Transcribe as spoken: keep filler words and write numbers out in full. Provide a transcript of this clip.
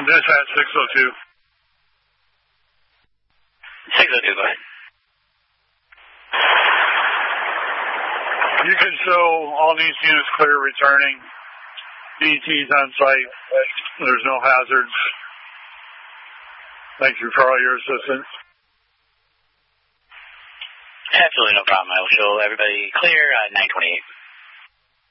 Dispatch six oh two. six oh two, go ahead. You can show all these units clear returning. D T's on site. There's no hazards. Thank you for all your assistance. Absolutely no problem. I will show everybody clear uh, nine twenty-eight.